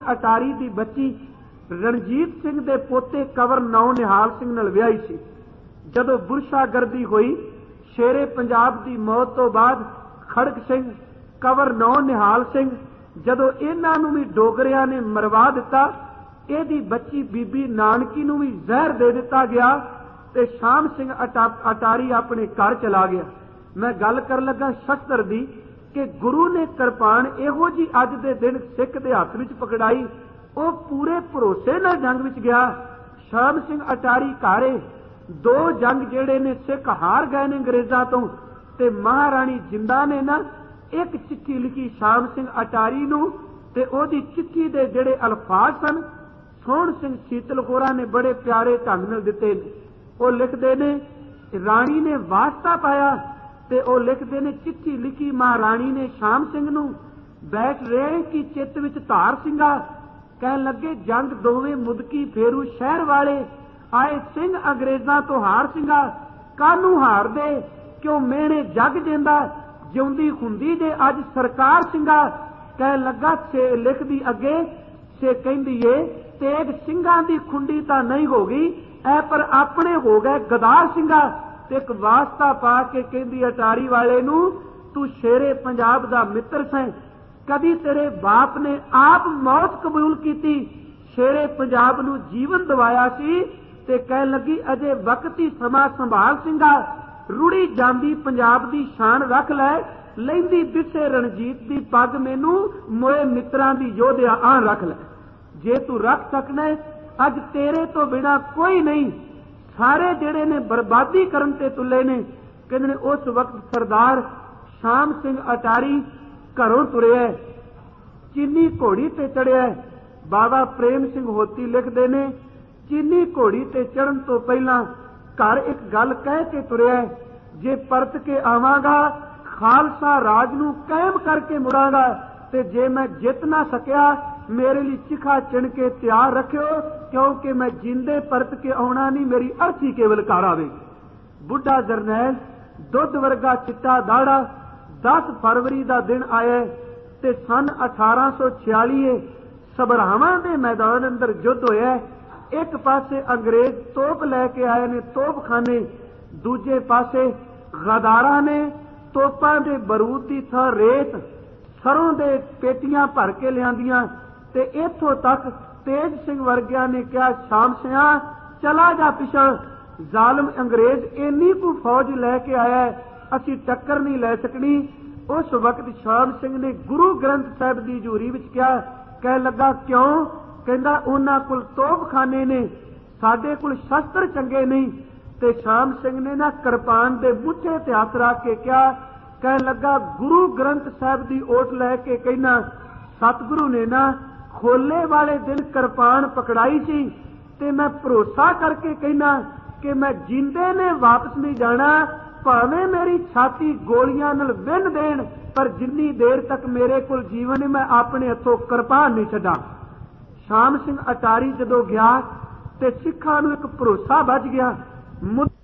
अटारी की बच्ची रणजीत सिंह के पोते कंवर नौ निहाल सिंह नाल विआही सी। जदों बुरशागर्दी हुई शेरे पंजाब की मौत तो बाद खड़क सिंह कंवर नौ निहाल सिंह जदों इन्हां नूं भी डोगरियां ने मरवा दिता, इहदी बच्ची बीबी नानकी नूं भी जहर दे दिता गया ते शाम सिंह अटारी अपने घर चला गया। मैं गल कर लगा शस्त्र दी कि गुरु ने कृपान इहो जी अज दे दिन सिख दे हत्थ विच पकड़ाई, वो पूरे भरोसे नाल जंग विच गया। शाम सिंह अटारी कारे दो जंग जेड़े ने सिख हार गए ने अंग्रेजां तो, ते महाराणी जिंदा ने ना एक चिट्ठी लिखी शाम सिंह अटारी नूं, ते ओदी चिट्ठी दे जेड़े अल्फाज सन सोहण सिंह सीतल होरां ने बड़े प्यारे ढंग नाल दिते ने। वो लिखदे ने राणी ने वास्ता पाया ते ओ लिखदे ने चिट्ठी लिखी महाराणी ने शाम सिंह नूं, बैठ रहे की चित्त विच धार सिंगा, कहन लगे जंग दोवें मुदकी फेरू शहर वाले, आए सिंह अंग्रेजां तो हार सिंगा, कानू हार दे क्यों मेहणे जग जेंदा, जिउंदी हुंदी जे अज सरकार सिंगा। कहन लगा से लिखदी अगे से कहंदी ए तेग सिंघां दी खुंडी तां नहीं हो गई, ऐ पर अपने हो गए गदार सिंगा। ते एक वास्ता पा के कहंदी अटारी वाले नूं, तू शेरे पंजाब दा मित्र सैं, कदी तेरे बाप ने आप मौत कबूल कीती, शेरे पंजाब नूं जीवन दवाया सी, ते कहन लगी अजे वक्त ही समा संभाल सिंगा, रुड़ी जांदी पंजाब दी शान रख लै, लैंदी बिसे रणजीत दी पग मैनू मोए मित्रां दी योधिया आन रख लै। जे तू रख सकना अज तेरे तो बिना कोई नहीं, सारे जेड़े ने बर्बादी करन ते तुले ने। कहंदे उस वक्त सरदार शाम सिंह अटारी घरों तुरिया, चीनी घोड़ी ते चढ़िया। बाबा प्रेम सिंह होती लिखदे ने चीनी घोड़ी ते चढ़न तो पहला घर एक गल कह के तुरिया, जे परत के आवांगा खालसा राज नूं कायम करके मुड़ांगा, ते जे मैं जित ना सकिया मेरे लिए चिखा चिण के तैयार रखियो, क्योंकि मैं जिंदे परत के आना नहीं, मेरी अर्थी केवल कार आवेगी। बुढ़ा जरनैल दुध वर्गा चिट्टा दाड़ा 10 फरवरी का दिन आया ते सन 1846 सबरावां दे मैदान अंदर युद्ध होया। एक पासे अंग्रेज तोप लैके आए ने तोपखाने, दूजे पासे गदारा ने तोपां दे बरूद की थां रेत सरों दे पेटियां भर के लियांदियां, ते इत्थों तक तेज सिंह वर्गिया ने कहा शाम सिंह चला जा पिछा, जालम अंग्रेज इन्नी को फौज लैके आया असी टक्कर नहीं लै सकनी। उस वक्त शाम सिंह ने गुरु ग्रंथ साहिब की हजूरी विच कहा, कह लगा क्यों, कहंदा उन्हां कोल तोपखाने ने, साडे कोल शस्त्र चंगे नहीं। ते शाम सिंह ने ना कृपान दे मुठे ते हथ रख के कहा, कह लगा गुरु ग्रंथ साहिब की ओट लैके कहना सतगुरु ने ना खोले वाले दिन कृपान पकड़ाई सी, ते मैं भरोसा करके कहना कि मैं जिंदे ने वापस नहीं जाना, भावें मेरी छाती गोलियां नाल विन देण, पर जिन्नी देर तक मेरे कोल जीवन मैं अपने हथों कृपान नहीं छड्डा। शाम सिंह अटारी जदों गया ते सिखां नूं एक भरोसा बच गया।